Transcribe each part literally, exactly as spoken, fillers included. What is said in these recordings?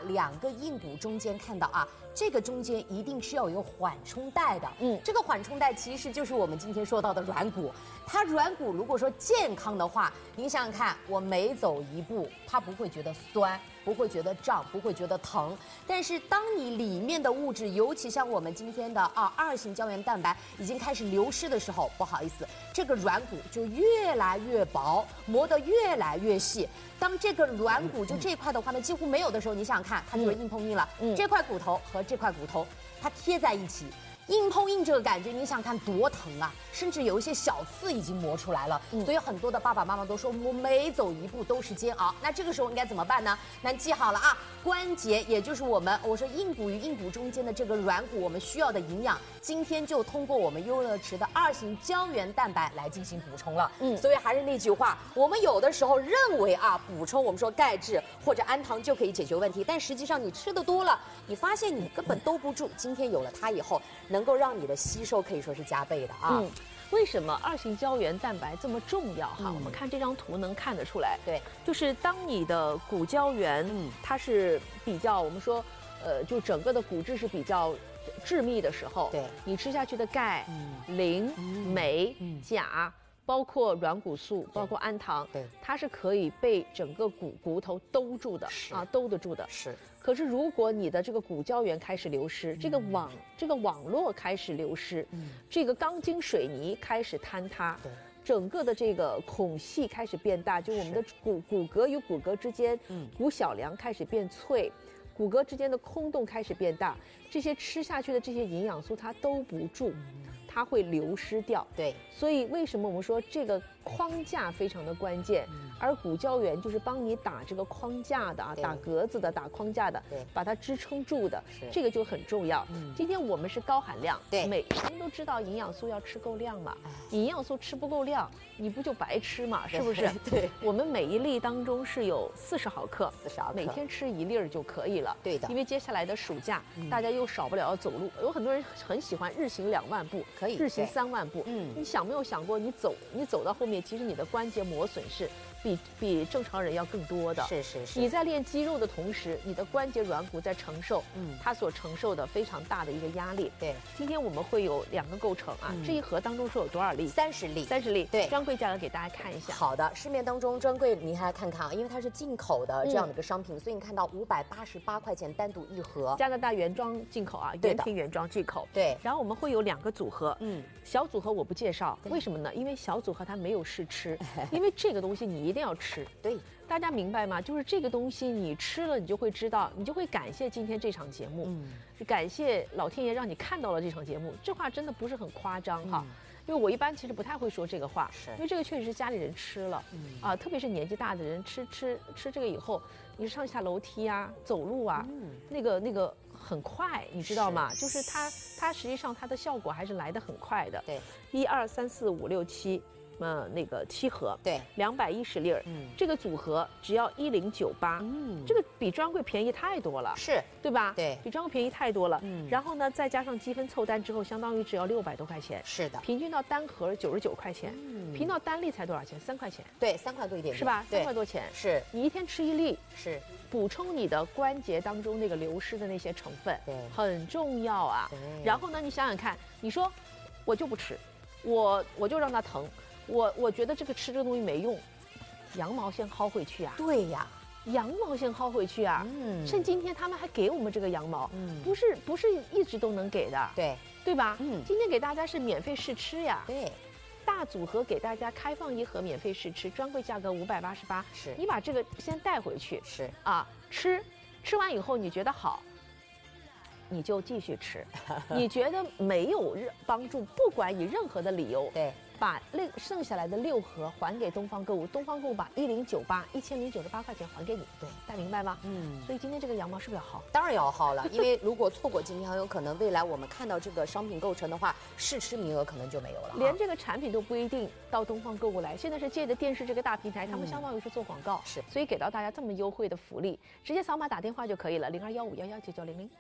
两个硬骨中间看到啊，这个中间一定是要有缓冲带的。嗯，这个缓冲带其实就是我们今天说到的软骨。它软骨如果说健康的话，您想想看，我每走一步，它不会觉得酸，不会觉得胀，不会觉得疼。但是当你里面的物质，尤其像我们今天的啊二型胶原蛋白已经开始流失的时候，不好意思，这个软骨就越来越薄，磨得越来越细。当这个软骨就这块的话呢，几乎没有的时候，你想想看，它就是硬碰硬了。嗯，这块骨头和这块骨头它贴在一起。硬碰硬这个感觉，你想看多疼啊！甚至有一些小刺已经磨出来了，嗯、所以很多的爸爸妈妈都说，我每走一步都是煎熬。那这个时候应该怎么办呢？那记好了啊，关节也就是我们我说硬骨与硬骨中间的这个软骨，我们需要的营养，今天就通过我们优乐池的二型胶原蛋白来进行补充了。嗯，所以还是那句话，我们有的时候认为啊，补充我们说钙质或者氨糖就可以解决问题，但实际上你吃的多了，你发现你根本兜不住。今天有了它以后，能够让你的吸收可以说是加倍的啊。嗯， 为什么二型胶原蛋白这么重要哈？嗯、我们看这张图能看得出来， 对， 就是当你的骨胶原，嗯，它是比较我们说，呃，就整个的骨质是比较致密的时候， 对， 你吃下去的钙、嗯、磷、嗯、镁、嗯、钾。包括软骨素，包括氨糖，对，它是可以被整个骨骨头兜住的啊，兜得住的。 是。 可是如果你的这个骨胶原开始流失，嗯、这个网这个网络开始流失，嗯、这个钢筋水泥开始坍塌，对，整个的这个孔隙开始变大，就我们的骨骨骼与骨骼之间，嗯，骨小梁开始变脆。骨骼之间的空洞开始变大，这些吃下去的这些营养素它兜不住，它会流失掉。 对， 所以为什么我们说这个框架非常的关键？嗯、而骨胶原就是帮你打这个框架的啊，打格子的，打框架的，对，把它支撑住的，这个就很重要。嗯、今天我们是高含量， 对， 每人都知道营养素要吃够量嘛，营养素吃不够量，你不就白吃嘛？是不是？ 对， 我们每一粒当中是有四十毫克， 四十毫克， 每天吃一粒儿就可以了。 对的， 因为接下来的暑假，嗯、大家又少不了要走路，有很多人很喜欢日行两万步， 可以日行三万步。嗯，你想没有想过，你走你走到后面，其实你的关节磨损是比比正常人要更多的。 是是是。 你在练肌肉的同时，你的关节软骨在承受，嗯，它所承受的非常大的一个压力。 对， 今天我们会有两个构成啊，嗯、这一盒当中是有多少粒？ 三十粒， 三十粒。 对， 专柜价格给大家看一下。 好的，市面当中专柜您还看看啊，因为它是进口的这样的一个商品，嗯、所以你看到五百八十八块钱单独一盒， 加拿大原装进口啊，原品原装进口。 对， 然后我们会有两个组合，嗯，小组合我不介绍，为什么呢？因为小组合它没有试吃，因为这个东西你一定要吃。 对， 大家明白吗？就是这个东西你吃了，你就会知道，你就会感谢今天这场节目，嗯，感谢老天爷让你看到了这场节目。这话真的不是很夸张哈。嗯，因为我一般其实不太会说这个话，因为这个确实是家里人吃了，嗯啊，特别是年纪大的人吃吃吃这个以后，你上下楼梯啊、走路啊，嗯、那个那个很快，你知道吗？是就是它它实际上它的效果还是来得很快的。 对， 一二三四五六七。呃，那个七盒， 对， 两百一十粒儿，嗯，这个组合只要一零九八，嗯，这个比专柜便宜太多了， 是， 对吧？ 对， 比专柜便宜太多了，嗯，然后呢，再加上积分凑单之后，相当于只要六百多块钱， 是的， 平均到单盒九十九块钱，嗯，平到单粒才多少钱？三块钱， 对，三块多一点点， 是吧？三块多钱， 是你一天吃一粒， 是补充你的关节当中那个流失的那些成分， 对， 很重要啊。然后呢，你想想看，你说我就不吃，我我就让它疼。我我觉得这个吃这个东西没用，羊毛先薅回去啊！ 对呀， 羊毛先薅回去啊！嗯，趁今天他们还给我们这个羊毛，嗯，不是不是一直都能给的， 对对吧？嗯，今天给大家是免费试吃呀， 对， 大组合给大家开放一盒免费试吃，专柜价格五百八十八， 是你把这个先带回去， 是啊，吃吃完以后你觉得好。你就继续吃，你觉得没有帮助，不管以任何的理由， 对， 把六剩下来的六盒还给东方购物，东方购物把一零九八一千零九十八块钱还给你，对，大家明白吗？嗯，所以今天这个羊毛是不是要薅？ 当然要薅了，因为如果错过今天，很有可能未来我们看到这个商品构成的话，试吃名额可能就没有了， 连这个产品都不一定到东方购物来。现在是借着电视这个大平台，他们相当于是做广告， 是， 所以给到大家这么优惠的福利，直接扫码打电话就可以了，零二幺五幺幺九九零零。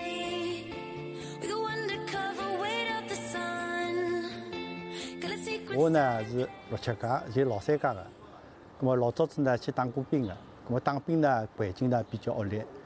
我呢是六七届，就老三届的。咁么老早子呢去当过兵的，咁么当兵呢环境呢比较恶劣，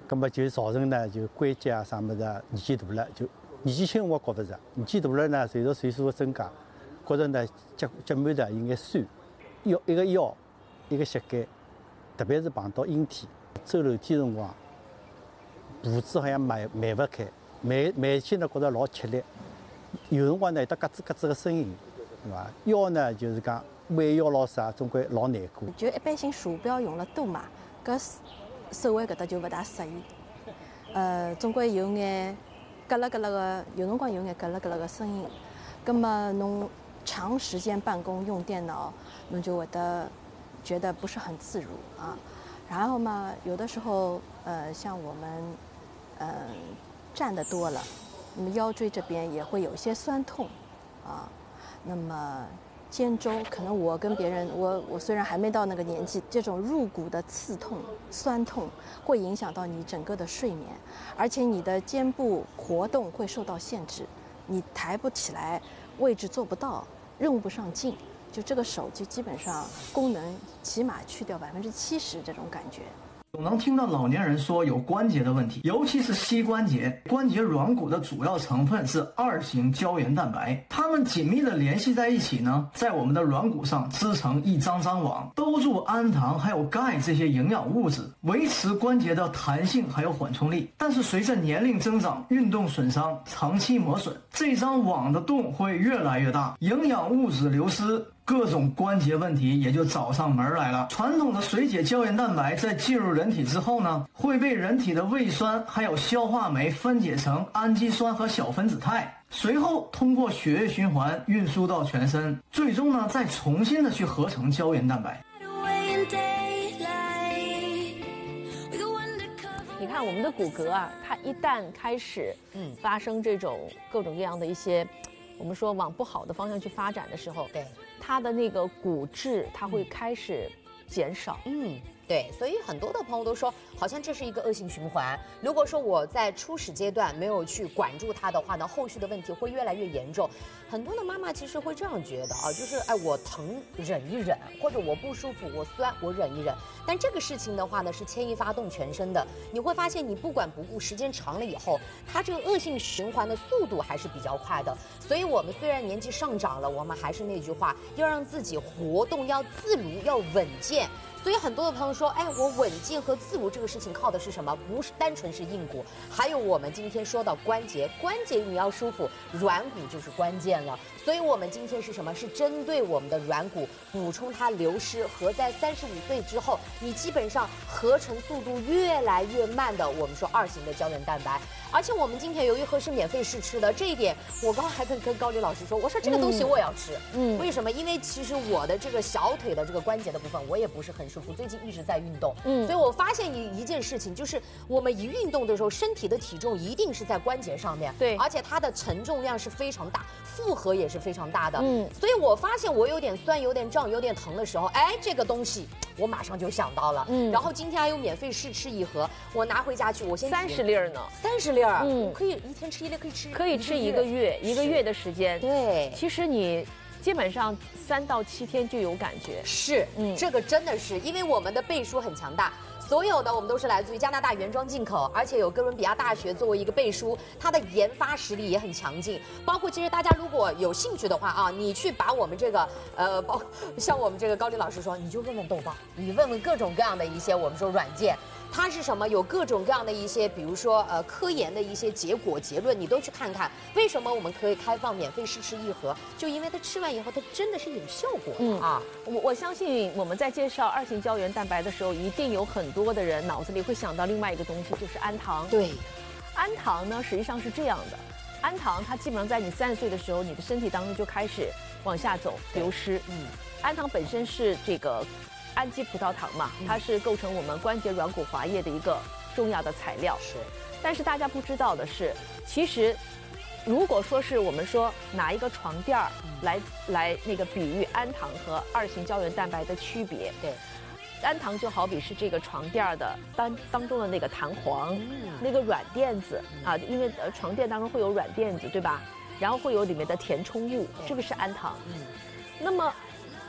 那么就造成呢，就关节啊啥么子啊年纪大了，就年纪轻我觉不着，年纪大了呢，随着岁数的增加，觉着呢脚脚腕的有眼酸，腰一个腰，一个膝盖，特别是碰到阴天，走楼梯辰光，步子好像迈迈不开，迈迈起呢觉着老吃力，有辰光呢有得咯吱咯吱的声音，对伐？腰呢就是讲弯腰老啥，总归老难过。 就一般性鼠标用了多嘛，搿手腕搿搭就勿大适宜，呃，总归有眼咯啦咯啦个，有辰光有眼咯啦咯啦个声音。葛么侬长时间办公用电脑，侬就会得觉得不是很自如啊。然后嘛，有的时候呃，像我们嗯、呃、站得多了，那么腰椎这边也会有一些酸痛啊。那么肩周可能我跟别人，我我虽然还没到那个年纪，这种入骨的刺痛、酸痛会影响到你整个的睡眠，而且你的肩部活动会受到限制，你抬不起来，位置做不到，用不上劲，就这个手就基本上功能起码去掉百分之七十这种感觉。 总能听到老年人说有关节的问题，尤其是膝关节。关节软骨的主要成分是二型胶原蛋白，它们紧密的联系在一起呢，在我们的软骨上织成一张张网，兜住氨糖还有钙这些营养物质，维持关节的弹性还有缓冲力。但是随着年龄增长、运动损伤、长期磨损，这张网的洞会越来越大，营养物质流失，各种关节问题也就找上门来了。传统的水解胶原蛋白在进入人体之后呢，会被人体的胃酸还有消化酶分解成氨基酸和小分子肽，随后通过血液循环运输到全身，最终呢再重新的去合成胶原蛋白。 你看我们的骨骼啊，它一旦开始嗯发生这种各种各样的一些，我们说往不好的方向去发展的时候， 对， 它的那个骨质它会开始减少。 嗯，对，所以很多的朋友都说，好像这是一个恶性循环。如果说我在初始阶段没有去管住它的话呢，后续的问题会越来越严重。很多的妈妈其实会这样觉得啊，就是哎，我疼忍一忍，或者我不舒服我酸我忍一忍。但这个事情的话呢，是牵一发动全身的。你会发现，你不管不顾，时间长了以后，它这个恶性循环的速度还是比较快的。所以我们虽然年纪上涨了，我们还是那句话，要让自己活动要自如，要稳健。所以很多的朋友说，哎，我稳健和自如这个事情靠的是什么？不是单纯是硬骨，还有我们今天说到关节，关节你要舒服，软骨就是关键了。所以我们今天是什么？是针对我们的软骨补充它流失和在三十五岁之后，你基本上合成速度越来越慢的，我们说二型的胶原蛋白。而且我们今天由于和是免费试吃的这一点，我刚刚还跟跟高丽老师说，我说这个东西我也要吃，嗯，为什么？因为其实我的这个小腿的这个关节的部分，我也不是很舒服，最近一直在运动，嗯，所以我发现一一件事情，就是我们一运动的时候，身体的体重一定是在关节上面， 对， 而且它的承重量是非常大，负荷也是非常大的，嗯，所以我发现我有点酸、有点胀、有点疼的时候，哎，这个东西我马上就想到了，嗯，然后今天还有免费试吃一盒，我拿回家去，我先三十粒呢， 三十粒。嗯，可以一天吃一粒，可以吃， 可以吃一个月，一个月的时间。 对， 其实你基本上三到七天就有感觉。 是，嗯，这个真的是，因为我们的背书很强大。所有的我们都是来自于加拿大原装进口，而且有哥伦比亚大学作为一个背书，它的研发实力也很强劲。包括其实大家如果有兴趣的话啊，你去把我们这个呃，包像我们这个高丽老师说，你就问问豆瓣，你问问各种各样的一些我们说软件。它是什么？有各种各样的一些，比如说呃科研的一些结果结论，你都去看看。为什么我们可以开放免费试吃一盒？就因为它吃完以后，它真的是有效果的、嗯、啊！ 我我相信我们在介绍二型胶原蛋白的时候，一定有很多的人脑子里会想到另外一个东西，就是氨糖。 对， 氨糖呢实际上是这样的，氨糖它基本上在你三十岁的时候，你的身体当中就开始往下走流失。嗯，氨糖本身是这个。氨基葡萄糖嘛，它是构成我们关节软骨滑液的一个重要的材料。 是， 但是大家不知道的是，其实如果说是我们说拿一个床垫儿来、嗯、来那个比喻氨糖和二型胶原蛋白的区别， 对， 氨糖就好比是这个床垫的当当中的那个弹簧，嗯、那个软垫子、嗯、啊，因为呃床垫当中会有软垫子，对吧？然后会有里面的填充物，这个是氨糖。嗯，那么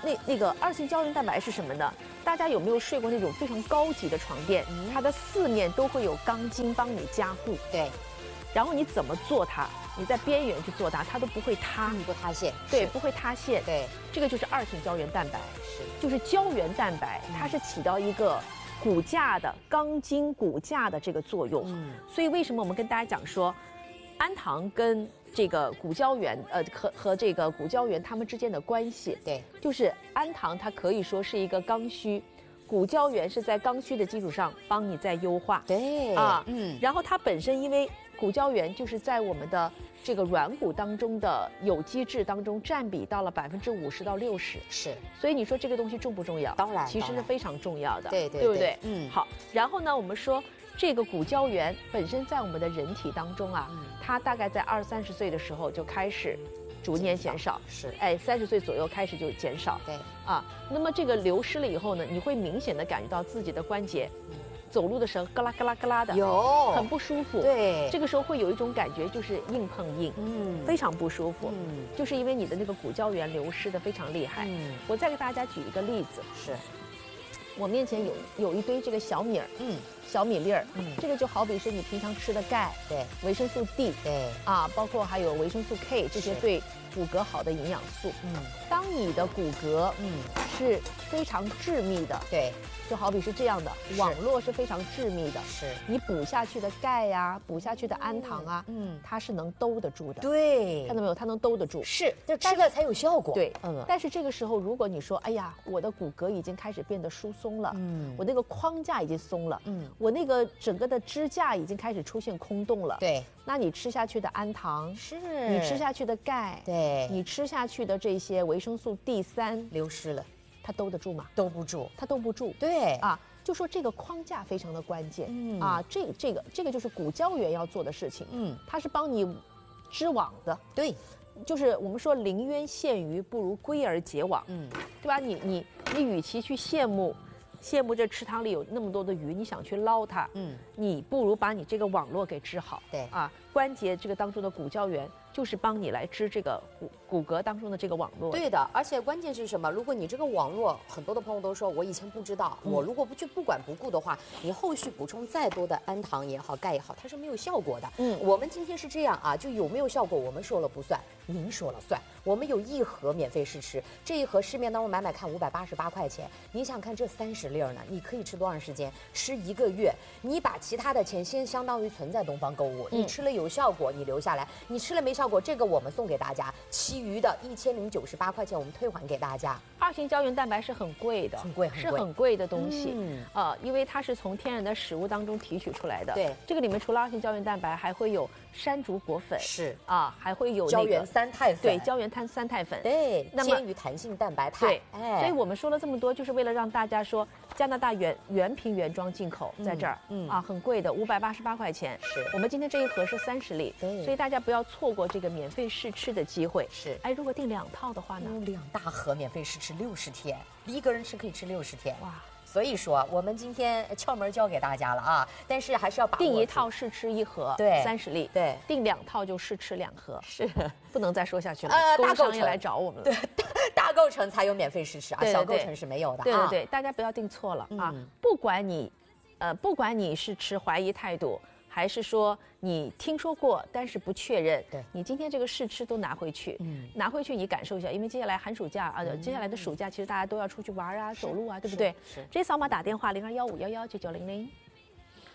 那那个二型胶原蛋白是什么呢？大家有没有睡过那种非常高级的床垫？嗯、它的四面都会有钢筋帮你加护。 对。 然后你怎么做它？你在边缘去做它，它都不会塌， 嗯、不塌陷。 对，不会塌陷。 对， 这个就是二型胶原蛋白。 是。 就是胶原蛋白，它是起到一个骨架的钢筋骨架的这个作用。嗯。所以为什么我们跟大家讲说，氨糖跟这个骨胶原，呃，和和这个骨胶原它们之间的关系？ 对， 就是氨糖它可以说是一个刚需。骨胶原是在刚需的基础上帮你再优化， 对啊，嗯，然后它本身因为骨胶原就是在我们的这个软骨当中的有机质当中占比到了百分之五十到六十， 是， 所以你说这个东西重不重要？ 当然， 其实是非常重要的， 对对对不对？ 嗯， 好，然后呢，我们说这个骨胶原本身在我们的人体当中啊，嗯、它大概在二三十岁的时候就开始。逐年减少， 是， 哎，三十岁左右开始就减少， 对， 啊，那么这个流失了以后呢，你会明显的感觉到自己的关节，嗯、走路的时候咯啦咯啦咯啦的， 有， 很不舒服， 对， 这个时候会有一种感觉就是硬碰硬，嗯，非常不舒服，嗯，就是因为你的那个骨胶原流失的非常厉害，嗯，我再给大家举一个例子， 是， 我面前有有一堆这个小米儿，嗯。小米粒儿，嗯，这个就好比是你平常吃的钙， 对， 维生素 D， 对， 啊，包括还有维生素 K 这些对骨骼好的营养素，嗯，当你的骨骼，嗯，是非常致密的， 对， 就好比是这样的，网络是非常致密的， 是， 你补下去的钙呀、啊，补下去的氨糖啊，嗯，它是能兜得住的， 对， 看到没有？它能兜得住， 是，就吃了才有效果， 对，嗯，但是这个时候，如果你说，哎呀，我的骨骼已经开始变得疏松了，嗯，我那个框架已经松了，嗯。我那个整个的支架已经开始出现空洞了， 对， 那你吃下去的氨糖， 是你吃下去的钙， 对， 你吃下去的这些维生素 D 三流失了， 它兜得住吗？ 兜不住， 它兜不住， 对啊，就说这个框架非常的关键，嗯啊，这个这个这个就是骨胶原要做的事情，嗯，它是帮你织网的， 对， 就是我们说临渊羡鱼，不如归而结网，嗯，对吧？你你你与其去羡慕。羡慕这池塘里有那么多的鱼，你想去捞它，嗯，你不如把你这个网络给织好， 对啊，关节这个当中的骨胶原就是帮你来织这个骨骨骼当中的这个网络。 对的，而且关键是什么？如果你这个网络，很多的朋友都说我以前不知道，嗯、我如果不去不管不顾的话，你后续补充再多的氨糖也好、钙也好，它是没有效果的。嗯，我们今天是这样啊，就有没有效果，我们说了不算，您说了算。我们有一盒免费试吃，这一盒市面当中买买看五百八十八块钱，你想看这三十粒儿呢，你可以吃多长时间？吃一个月。你把其他的钱先相当于存在东方购物，你吃了有效果，你留下来；你吃了没效果，这个我们送给大家，其余的一千零九十八块钱我们退还给大家。 二型胶原蛋白是很贵的， 很贵，很贵是很贵的东西，嗯，呃，因为它是从天然的食物当中提取出来的。 对， 这个里面除了二型胶原蛋白，还会有山竹果粉， 是啊，还会有、那个、 胶原三肽粉， 对，胶原碳三肽粉， 对，那么煎鱼弹性蛋白肽， 对，哎，所以我们说了这么多，就是为了让大家说加拿大原原瓶原装进口在这儿，嗯啊，很贵的，五百八十八块钱。 是我们今天这一盒是三十粒， 对， 所以大家不要错过这个免费试吃的机会。 是， 哎，如果订两套的话呢？ 嗯、两大盒免费试吃六十天，一个人吃可以吃六十天，哇！所以说，我们今天窍门教给大家了啊，但是还是要把订一套试吃一盒， 对， 三十粒， 对， 订两套就试吃两盒， 是， 不能再说下去了。 呃， 大购城来找我们了， 对，大购城才有免费试吃啊，小购城是没有的。 对对对，大家不要订错了啊！不管你，呃，不管你是持怀疑态度，还是说你听说过但是不确认， 对， 你今天这个试吃都拿回去，嗯，拿回去你感受一下，因为接下来寒暑假啊，接下来的暑假其实大家都要出去玩啊、走路啊，对不对？ 是。 直接扫码打电话零二幺五幺幺九九零零。